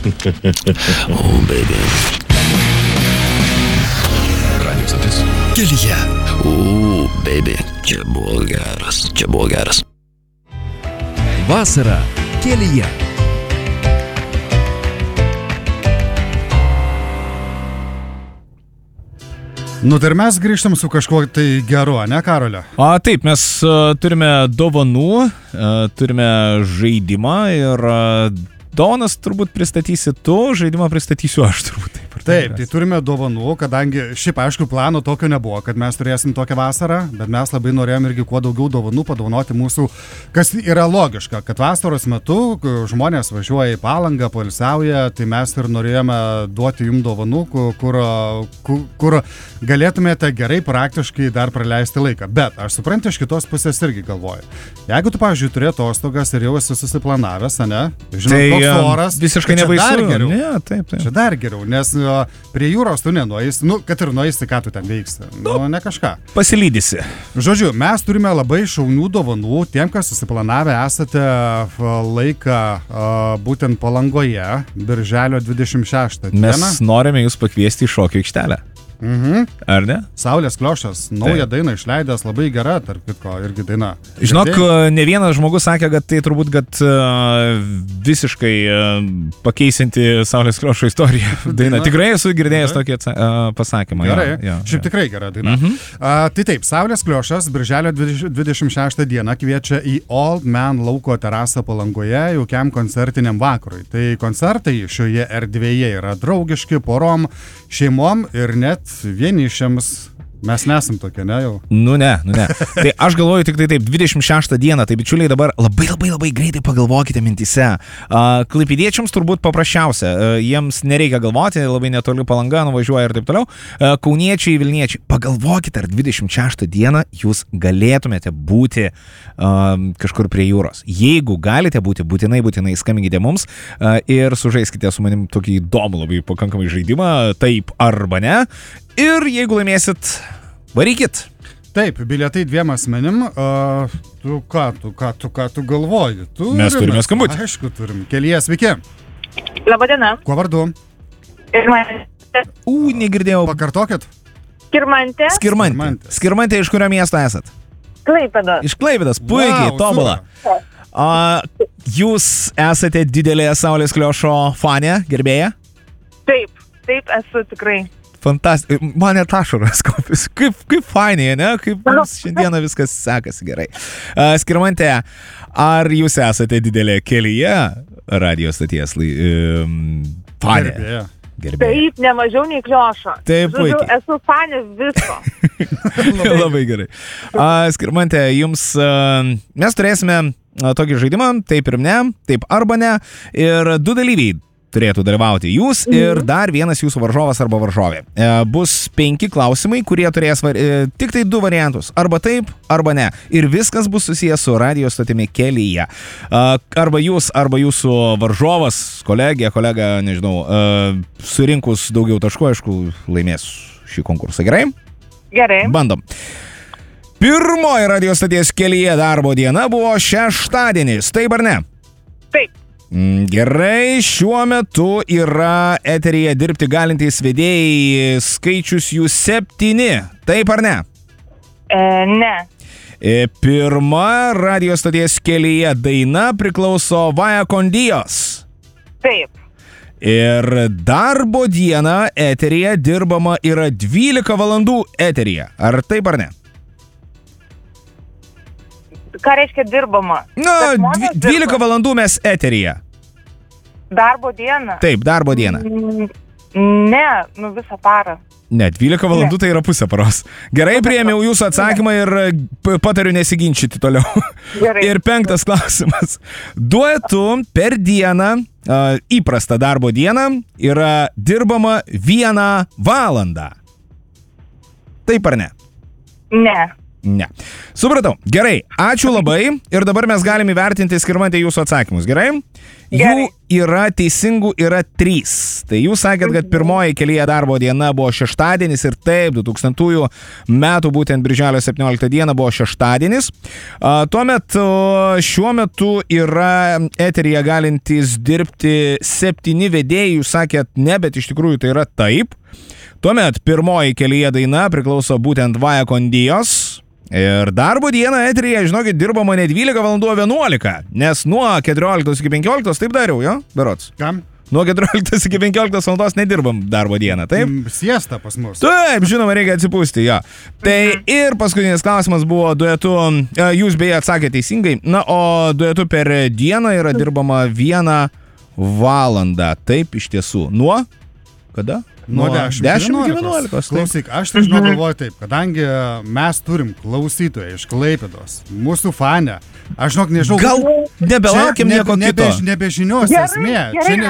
Oh, baby. Radio stotis. Kelyje. Oh, baby. Čia buvo geras. Vasara kelyje. Nu, tai ir mes grįžtam su kažkuo tai geru, ne, Karolio? Taip, mes turime dovanų, turime žaidimą ir dovanas turbūt pristatysi tu, žaidimą pristatysiu aš turbūt. Taip, tai turime dovanų, kadangi šiaip aišku plano tokio nebuvo, kad mes turėsim tokią vasarą, bet mes labai norėjom irgi kuo daugiau dovanų padovanoti mūsų, kas yra logiška, kad vasaros metu žmonės važiuoja į Palangą, poilsiauja, tai mes ir norėjome duoti jums dovanų, kur galėtumėte gerai praktiškai dar praleisti laiką. Bet aš suprantu, iš kitos pusės irgi galvoju. Jeigu tu, pavyzdžiui, turi atostogas ir jau esi susiplanavęs, ne? Žinau, toks oras, visiškai nebaisu. Ne, taip. Čia dar geriau, nes prie jūros tu nenueisi, kad ir nueisi, ką tu ten veiksi. Ne kažką. Pasilydysi. Žodžiu, mes turime labai šaunių dovanų tiem, kas susiplanavę esate laiką būtent Palangoje, birželio 26 dieną. Mes norime jūs pakviesti į šokių aikštelę. Ar ne? Saulės Kliošas, naują dainą išleidęs, labai gera, tarp kitko, irgi daina. Žinok, ne vienas žmogus sakė, kad tai turbūt, kad visiškai pakeisinti Saulės Kliošo istoriją daina. Tikrai esu girdėjęs tokį pasakymą. Gerai, šiaip tikrai gera daina. Tai taip, Saulės Kliošas birželio 26 dieną kviečia į Old Man lauko terasą Palangoje jaukiam koncertiniam vakarui. Tai koncertai šioje erdvėje yra draugiški porom, šeimom ir net vienišiams. Mes nesam tokie, ne jau? Nu ne. Tai aš galvoju tik tai taip, 26 dieną, tai bičiuliai dabar labai greitai pagalvokite mintyse. Klaipėdiečiams turbūt paprasčiausia, jiems nereikia galvoti, labai netoli Palanga nuvažiuoja ir taip toliau. Kauniečiai, Vilniečiai, pagalvokite, ar 26 dieną jūs galėtumėte būti kažkur prie jūros. Jeigu galite būti, būtinai skambinkite mums ir sužaiskite su manim tokį įdomų labai pakankamai žaidimą, taip arba ne. Ir jeigu laimėsit, varykit. Taip, bilietai 2 asmenim. Tu ką galvoji? Mes turime skambutį. Aišku, turim. Kelyje, sveiki. Labadiena. Kuo vardu? Skirmantė. Negirdėjau. Pakartokit. Skirmantė. Skirmantė, iš kurio miesto esat? Klaipėdos. Iš Klaipėdos, puikiai, tobula. Jūs esate didelė Saulės Kliošo fanė, gerbėja? Taip, esu tikrai. Fantastika. Man net ašaros kopis. Kaip fainiai, ne? Kaip mums šiandieną viskas sekasi gerai. Skirmantė, ar jūs esate didelė Kelyje radio stoties fanė? Gerbėja. Taip, ne mažiau nei Kliošo. Taip, puikiai. Esu fanė visko. Labai gerai. Skirmantė, jums mes turėsime tokį žaidimą, taip ir ne, taip arba ne. Ir 2 dalyviai turėtų dalyvauti, jūs ir dar vienas jūsų varžovas arba varžovė. Bus 5 klausimai, kurie turės tik tai 2 variantus. Arba taip, arba ne. Ir viskas bus susijęs su radio stotimi Kelyje. Arba jūs, arba jūsų varžovas, kolega, nežinau, surinkus daugiau taškų, aišku, laimės šį konkursą. Gerai? Gerai. Bandom. Pirmoji radio stoties Kelyje darbo diena buvo šeštadienis. Taip ar ne? Taip. Gerai, šiuo metu yra eteryje dirbti galintys vedėjai, skaičius jų 7. Taip ar ne? Ne. Pirma radio stoties Kelyje daina priklauso Via con Dios. Taip. Ir darbo dieną eteryje dirbama yra 12 valandų eteryje. Ar taip ar ne? Ką reiškia dirbama? 12 valandų mes eteryje. Darbo dieną? Taip, darbo dieną. Ne, visą parą. Ne, 12 valandų tai yra pusę paros. Gerai, priėmiau jūsų atsakymą ir patariu nesiginčyti toliau. Gerai. Ir 5 klausimas. Duetu per dieną, įprastą darbo dieną, yra dirbama 1 valandą. Taip ar ne? Ne. Ne. Supratau. Gerai, ačiū labai ir dabar mes galime įvertinti, Skirmante, jūsų atsakymus. Gerai? Gerai. Jų yra teisingų, yra 3. Tai jūs sakėt, kad pirmoji kelyje darbo diena buvo šeštadienis ir taip, 2000 metų, būtent birželio 17 diena buvo šeštadienis. Tuomet šiuo metu yra eteryje galintys dirbti 7 vedėjai, jūs sakėt ne, bet iš tikrųjų tai yra taip. Tuomet pirmoji kelyje daina priklauso būtent Via con Dios. Ir darbo dieną eteryje, žinokit, dirbama ne 12 valandų, o 11, nes nuo 14 iki 15, taip dariau, jo, berods. Kam? Nuo 14 iki 15 valandos nedirbam darbo dieną, taip? Siesta pas mus. Taip, žinoma, reikia atsipūsti, jo. Tai ir paskutinis klausimas buvo duetu, jūs beje atsakėte teisingai, na, o duetu per dieną yra dirbama 1 valandą, taip, iš tiesų. Nuo? Kada? Nuo 10 iki 11. Klausyk, aš tai žinau galvoju taip, kadangi mes turim klausytoją iš Klaipėdos, mūsų fanę, aš žinok nežinau. Gal nebelaukiam nieko kito. Nebežinios esmė. Gerai,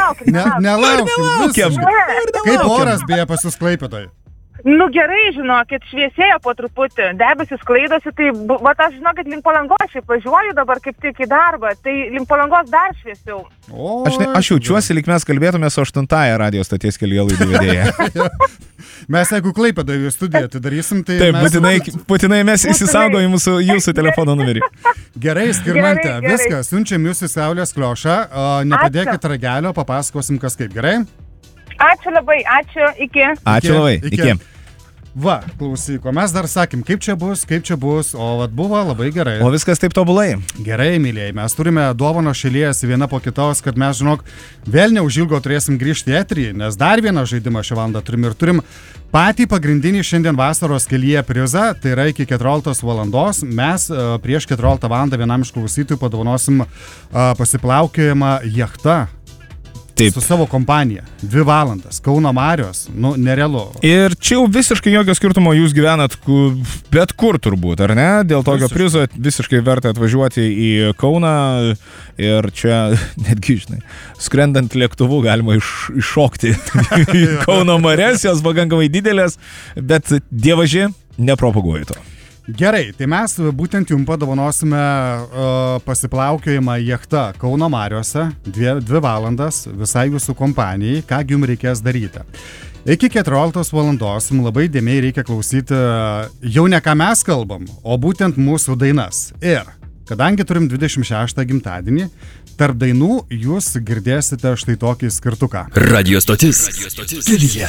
Nelaukiam. Kaip oras beje pas jūs Klaipėdoje? Nu gerai, žinokit, šviesėjo po truputį, debesis sklaidosi, tai vat aš, žinokit, link Palangos šiaip važiuoju dabar kaip tik į darbą, tai link Palangos dar šviesiau. Aš jaučiuosi, lyg mes kalbėtume su 8-ąją radio stoties kelyje laidų vedėja. Mes jeigu Klaipėdoje studiją atidarysim, tai... Taip, būtinai mes įsisaugojim jūsų telefono numerį. Gerai, Skirmante, viskas, siunčiam jūs į Saulės Kliošą, nepadėkit ragelio, papasakosim kas kaip, gerai? Ačiū labai, ačiū, iki. Ačiū labai, iki. Va, klausyk, o mes dar sakėm, kaip čia bus, o vat buvo labai gerai. O viskas taip tobulai. Gerai, mylėjai, mes turime dovano šilėjasi viena po kitos, kad mes, žinok, vėl neužilgo turėsim grįžti į eterį, nes dar vieną žaidimą šią valandą turim patį pagrindinį šiandien vasaros kelyje prizą, tai yra iki 14 valandos. Mes prieš 14 valandą vienam iš klausytojų padovanosim pasiplaukiojimą jachta. Taip. Su savo kompanija. 2 valandas. Kauno Marios. Nu, nerealu. Ir čia jau visiškai jokio skirtumo, jūs gyvenat bet kur turbūt, ar ne? Dėl tokio prizo visiškai verta atvažiuoti į Kauną ir čia netgi, žinai, skrendant lėktuvu galima iššokti į Kauno Marias, jos pakankamai didelės, bet dievaži nepropaguoju to. Gerai, tai mes būtent jums padovanosime pasiplaukiojimą jachta Kauno Mariose 2 valandas visai jūsų kompanijai, ką jums reikės daryti. Iki 14 valandos jums labai dėmiai reikia klausyti jau ne ką mes kalbam, o būtent mūsų dainas. Ir kadangi turim 26 gimtadienį, tarp dainų jūs girdėsite štai tokį skirtuką. Radio stotis. Kelyje.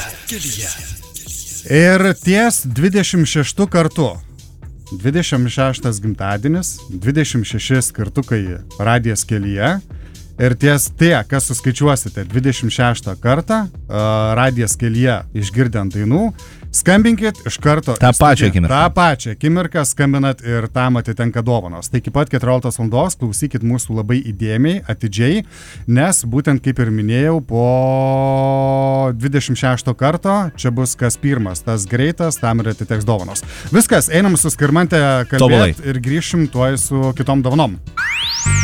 Ir ties 26 kartu. 26 gimtadienis, 26 skirtukai radijas kelyje ir ties tie, kas suskaičiuosite 26 kartą radijas kelyje išgirdant dainų, skambinkit iš karto. Ta pačią akimirką skambinat ir tam atitenka dovanos. Tai iki pat 14 valandos klausykit mūsų labai įdėmiai, atidžiai, nes būtent kaip ir minėjau, po 26 karto čia bus kas pirmas, tas greitas, tam ir atiteks dovanos. Viskas, einam su Skirmante kalbėti ir grįšim tuoj su kitom dovanom.